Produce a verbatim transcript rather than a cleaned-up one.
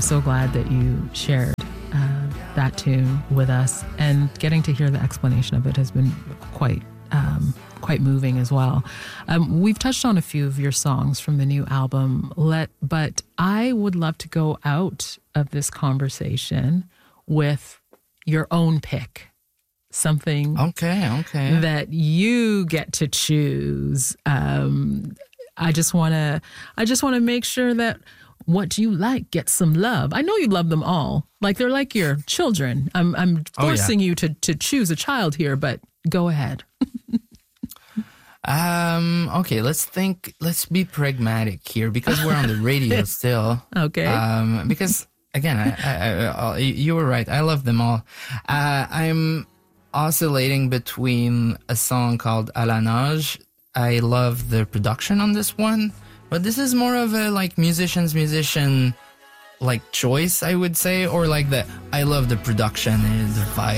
so glad that you shared uh, that tune with us, and getting to hear the explanation of it has been quite um, quite moving as well. Um, we've touched on a few of your songs from the new album, Let, but I would love to go out of this conversation with your own pick. Something okay, okay. that you get to choose. Um, I just want to, I just want to make sure that what you like gets some love. I know you love them all. Like they're like your children. I'm, I'm forcing oh, yeah. you to, to choose a child here, but go ahead. um. Okay, let's think, let's be pragmatic here because we're on the radio still. Okay. Um. Because again, I, I, I, you were right. I love them all. Uh, I'm oscillating between a song called À la nage. I love the production on this one, but this is more of a like musician's musician like choice, I would say, or like the I love the production and the vibe.